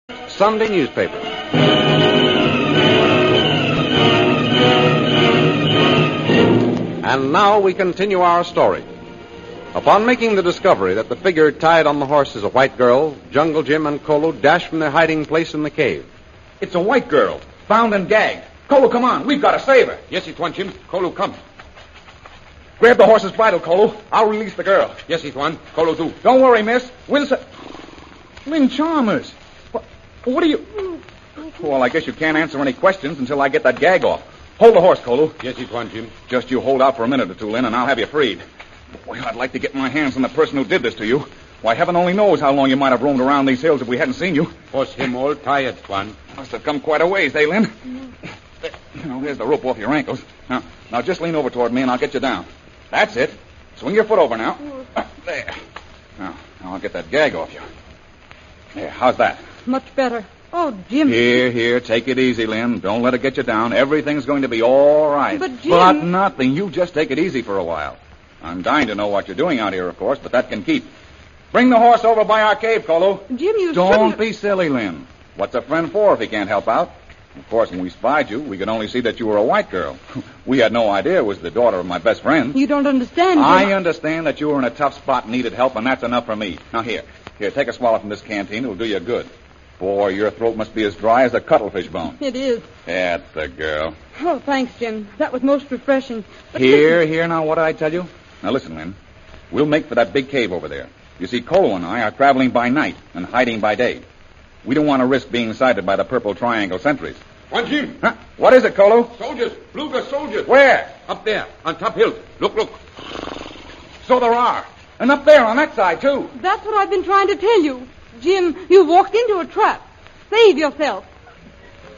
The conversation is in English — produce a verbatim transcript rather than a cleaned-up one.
Sunday newspaper. And now we continue our story. Upon making the discovery that the figure tied on the horse is a white girl, Jungle Jim and Kolo dash from their hiding place in the cave. It's a white girl, found and gagged. Kolo, come on. We've got to save her. Yes, Itwan, Jim. Kolo, come. Grab the horse's bridle, Kolo. I'll release the girl. Yes, Itwan. Kolo, do. Don't worry, miss. We'll sa- Lynn Chalmers. What, what are you... Well, I guess you can't answer any questions until I get that gag off. Hold the horse, Kolo. Yes, Itwan, Jim. Just you hold out for a minute or two, Lynn, and I'll have you freed. Boy, I'd like to get my hands on the person who did this to you. Why, heaven only knows how long you might have roamed around these hills if we hadn't seen you. Was him all tired, Tuan. Must have come quite a ways, eh, Lynn? You know, there's the rope off your ankles. Now, now just lean over toward me and I'll get you down. That's it. Swing your foot over now. There. Now, now I'll get that gag off you. There, how's that? Much better. Oh, Jim. Here, here, take it easy, Lynn. Don't let it get you down. Everything's going to be all right. But, Jim... But nothing. You just take it easy for a while. I'm dying to know what you're doing out here, of course, but that can keep. Bring the horse over by our cave, Kolo. Jim, you Don't shouldn't... be silly, Lynn. What's a friend for if he can't help out? Of course, when we spied you, we could only see that you were a white girl. We had no idea it was the daughter of my best friend. You don't understand, Jim. I understand that you were in a tough spot and needed help, and that's enough for me. Now, here. Here, take a swallow from this canteen. It'll do you good. Boy, your throat must be as dry as a cuttlefish bone. It is. That's the girl. Oh, thanks, Jim. That was most refreshing. But Here, listen... here, now, what did I tell you? Now, listen, Lynn. We'll make for that big cave over there. You see, Kolo and I are traveling by night and hiding by day. We don't want to risk being sighted by the Purple Triangle sentries. Tuan, Jim. Huh? What is it, Kolo? Soldiers. Bluegrass soldiers. Where? Up there, on top hill. Look, look. So there are. And up there on that side, too. That's what I've been trying to tell you. Jim, you've walked into a trap. Save yourself.